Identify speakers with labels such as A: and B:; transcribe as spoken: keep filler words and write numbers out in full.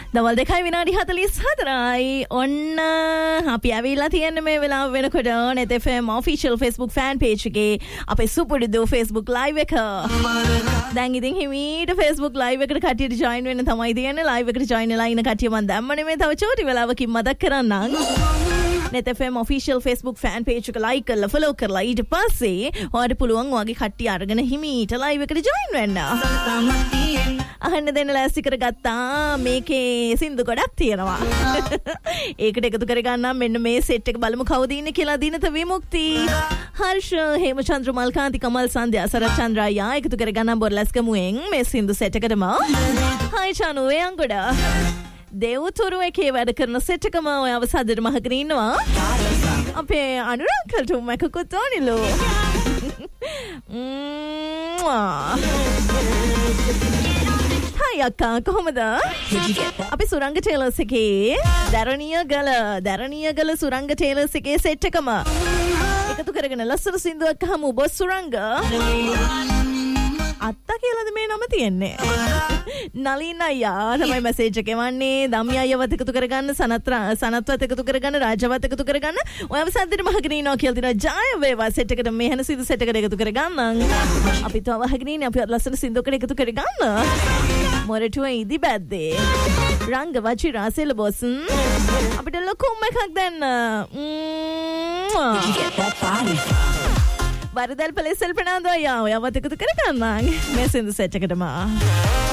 A: දවල් දෙකයි විනාඩි හතළිස් හතරයි. ඔන්න අපි ඇවිල්ලා තියෙන්නේ මේ වෙලාව වෙනකොට net f m official Facebook fan page එකේ අපේ සුපුරුදු Facebook live එක. දැන් ඉතින් හිමීට Facebook live එකට කට්ටියට join වෙන්න තමයි තියෙන්නේ. live එකට join වෙලා ඉන්න කට්ටිය මම දැම්මනේ මේ තව චෝටි වෙලාවකින් මතක් කරන්නම්. net f m official Facebook fan page එක like කරලා follow කරලා ඊට පස්සේ ඔයාලට පුළුවන් ඔයාගේ කට්ටිය අරගෙන හිමීට live එකට join වෙන්න. අහන්න දෙන්න ලෑස්ති කරගත්තා. මේකේ සින්දු ගොඩක් තියෙනවා. ඒකට එකතු කරගන්නම් මෙන්න මේ සෙට් එක බලමු කවුද ඉන්නේ කියලා. දිනත විමුක්ති, හර්ෂ, හේමචන්ද්‍ර, මල්කාන්ති, කමල්, සන්ධ්‍යා, සරත් චන්ද්‍රායා එකතු කරගන්නම් බොරලස්කමුවෙන් මේ සින්දු සෙට් එකටම. හයි චානු වේයන්ගොඩ දෙව්තුරු එකේ වැඩ කරන සෙට් එකම ඔයාව සද්දට මහගෙන ඉන්නවා. අපේ අනුරාග්කල්ට මැකකුත් ඕනිලු. හයි අක්කා කොහොමද? අපි සුරංග ටේලර්ස් එකේ දරණීය ගල දරණීය ගල සුරංග ටේලර්ස් එකේ සෙට් එකම එකතු කරගෙන ලස්සන සින්දුවක් අහමු. බොස් සුරංග අත්තා කියලාද මේ නම තියෙන්නේ? නලින් අයියා තමයි මැසේජ් එක එවන්නේ. දම්ය අයියවත් එකතු කරගන්න, සනත් සනත්වත් එකතු කරගන්න, රාජවත් එකතු කරගන්න. ඔයාව සද්දෙට මහගෙන ඉනවා කියලා දිනවා. ජය වේවා සෙට් එකට මෙහෙන සින්දු සෙට් එකට එකතු කරගන්න. අපි තව වහගෙන ඉන්නේ. අපි ලස්සන සින්දුවකට එකතු කරගන්න. මොරටුව ඉදි බැද්දේ රංග වචි රාසෙල බොස් අපිට ලොකුම එකක් දෙන්න. වරදල් පලෙසල් ප්‍රනාන්දෝ අයියා ඔයාවත් එකතු කරගන්න මේ සින්දු සෙට් එකටම.